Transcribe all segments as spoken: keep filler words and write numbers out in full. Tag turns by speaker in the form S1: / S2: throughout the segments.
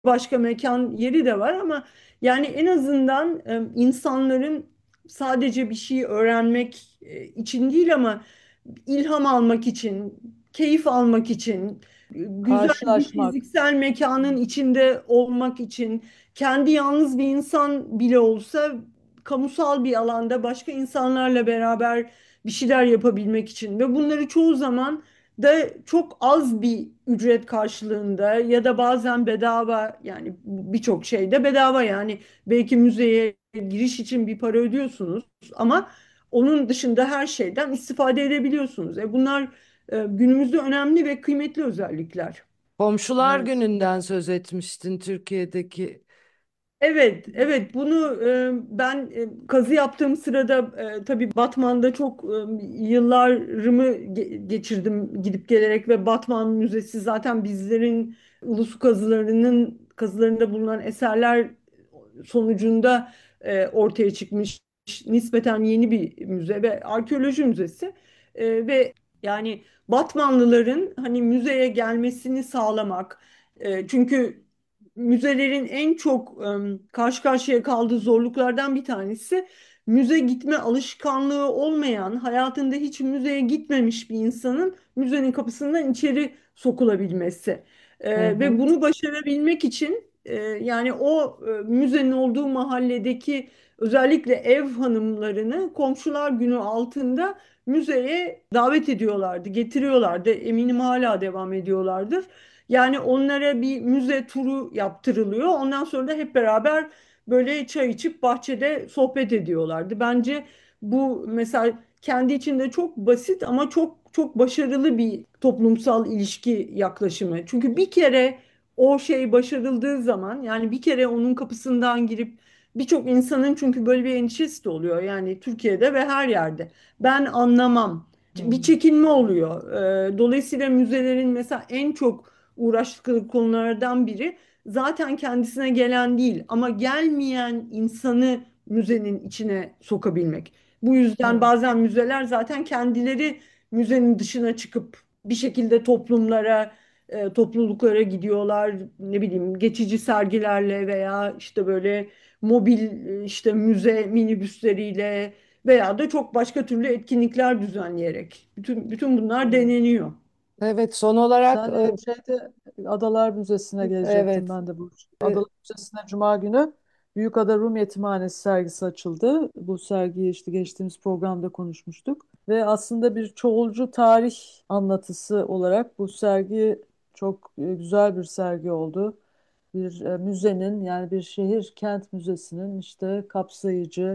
S1: başka mekan yeri de var ama yani en azından e, insanların sadece bir şey öğrenmek e, için değil ama ilham almak için, keyif almak için, güzel bir
S2: Karşılaşmak.
S1: fiziksel mekanın içinde olmak için, kendi yalnız bir insan bile olsa kamusal bir alanda başka insanlarla beraber bir şeyler yapabilmek için ve bunları çoğu zaman da çok az bir ücret karşılığında ya da bazen bedava, yani birçok şeyde bedava, yani belki müzeye giriş için bir para ödüyorsunuz ama onun dışında her şeyden istifade edebiliyorsunuz. E bunlar e, günümüzde önemli ve kıymetli özellikler.
S2: Komşular
S1: Evet.
S2: gününden söz etmiştin Türkiye'deki.
S1: Evet, evet, bunu e, ben e, kazı yaptığım sırada e, tabii Batman'da çok e, yıllarımı ge- geçirdim gidip gelerek ve Batman Müzesi zaten bizlerin ulusu kazılarının kazılarında bulunan eserler sonucunda e, ortaya çıkmış nispeten yeni bir müze ve arkeoloji müzesi. E, ve yani Batmanlıların hani müzeye gelmesini sağlamak, e, çünkü müzelerin en çok em, karşı karşıya kaldığı zorluklardan bir tanesi müze gitme alışkanlığı olmayan, hayatında hiç müzeye gitmemiş bir insanın müzenin kapısından içeri sokulabilmesi.
S2: Hı
S1: E, ve
S2: hı.
S1: bunu başarabilmek için e, yani o e, müzenin olduğu mahalledeki özellikle ev hanımlarını Komşular Günü altında müzeye davet ediyorlardı, getiriyorlardı. Eminim hala devam ediyorlardır. Yani onlara bir müze turu yaptırılıyor. Ondan sonra da hep beraber böyle çay içip bahçede sohbet ediyorlardı. Bence bu mesela kendi içinde çok basit ama çok çok başarılı bir toplumsal ilişki yaklaşımı. Çünkü bir kere o şey başarıldığı zaman, yani bir kere onun kapısından girip birçok insanın, çünkü böyle bir endişesi de oluyor. Yani Türkiye'de ve her yerde. Ben anlamam.
S2: Hı
S1: Bir
S2: hı.
S1: çekinme oluyor. Ee, Dolayısıyla müzelerin mesela en çok uğraştıkları konulardan biri zaten kendisine gelen değil ama gelmeyen insanı müzenin içine sokabilmek. Bu yüzden
S2: Evet.
S1: bazen müzeler zaten kendileri müzenin dışına çıkıp bir şekilde toplumlara, e, topluluklara gidiyorlar. Ne bileyim, geçici sergilerle veya işte böyle mobil e, işte müze minibüsleriyle veya da çok başka türlü etkinlikler düzenleyerek. Bütün bütün bunlar
S2: Evet.
S1: deneniyor.
S2: Evet, son olarak
S3: Sen
S2: e,
S3: e, şeyde Adalar Müzesi'ne gelecektim
S2: evet,
S3: ben de bu.
S2: e,
S3: Adalar Müzesi'ne Cuma günü Büyükada Rum Yetimhanesi sergisi açıldı. Bu sergiyi işte geçtiğimiz programda konuşmuştuk. Ve aslında bir çoğulcu tarih anlatısı olarak bu sergi çok e, güzel bir sergi oldu. Bir e, müzenin, yani bir şehir kent müzesinin işte kapsayıcı,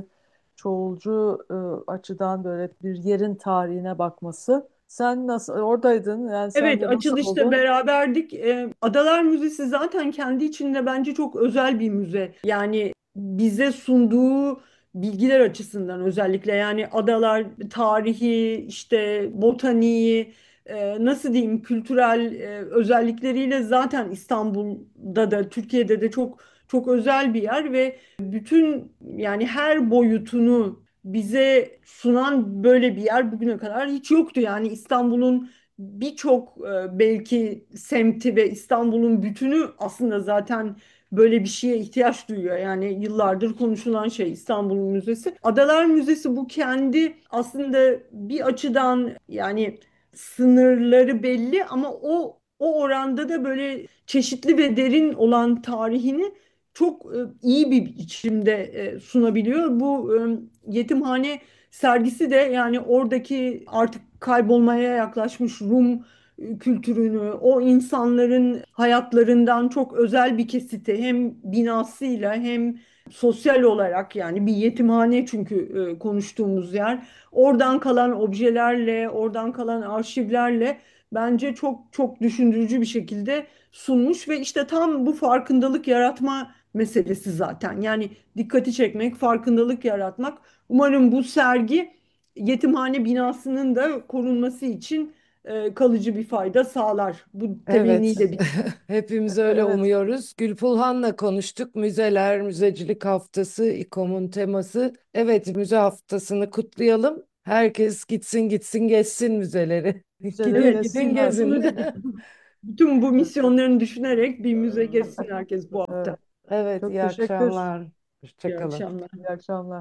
S3: çoğulcu e, açıdan böyle bir yerin tarihine bakması. Sen nasıl oradaydın? Yani sen
S1: Evet,
S3: de nasıl
S1: açılışta
S3: buldun?
S1: beraberdik. Ee, Adalar Müzesi zaten kendi içinde bence çok özel bir müze. Yani bize sunduğu bilgiler açısından özellikle, yani adalar tarihi, işte botaniği, e, nasıl diyeyim, kültürel e, özellikleriyle zaten İstanbul'da da Türkiye'de de çok çok özel bir yer ve bütün, yani her boyutunu bize sunan böyle bir yer bugüne kadar hiç yoktu. Yani İstanbul'un birçok e, belki semti ve İstanbul'un bütünü aslında zaten böyle bir şeye ihtiyaç duyuyor. Yani yıllardır konuşulan şey İstanbul Müzesi. Adalar Müzesi bu kendi aslında bir açıdan, yani sınırları belli ama o o oranda da böyle çeşitli ve derin olan tarihini çok e, iyi bir biçimde e, sunabiliyor. Bu e, yetimhane sergisi de yani oradaki artık kaybolmaya yaklaşmış Rum e, kültürünü, o insanların hayatlarından çok özel bir kesiti, hem binasıyla hem sosyal olarak, yani bir yetimhane çünkü e, konuştuğumuz yer. Oradan kalan objelerle, oradan kalan arşivlerle bence çok çok düşündürücü bir şekilde sunmuş ve işte tam bu farkındalık yaratma meselesi zaten. Yani dikkati çekmek, farkındalık yaratmak. Umarım bu sergi yetimhane binasının da korunması için e, kalıcı bir fayda sağlar. Bu
S2: evet.
S1: temenniyle bir.
S2: Hepimiz öyle
S3: Evet,
S2: umuyoruz. Gülpulhan'la konuştuk. Müzeler, Müzecilik Haftası, İKOM'un teması. Evet, müze haftasını kutlayalım. Herkes gitsin gitsin gezsin müzeleri.
S3: müzeleri
S2: Gidin
S1: Evet,
S2: gidin
S3: gezsinler.
S1: bunu
S2: gezin.
S1: Bütün bu misyonlarını düşünerek bir müze gezsin herkes bu
S3: Evet,
S1: hafta.
S2: Evet,
S3: çok
S2: iyi
S3: teşekkür.
S2: akşamlar.
S1: İyi
S2: Hoşçakalın.
S1: akşamlar.
S3: İyi akşamlar.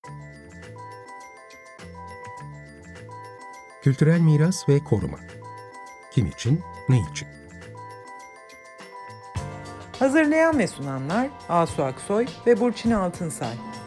S4: Kültürel miras ve koruma. Kim için, ne için?
S5: Hazırlayan ve sunanlar Asu Aksoy ve Burçin Altınsay.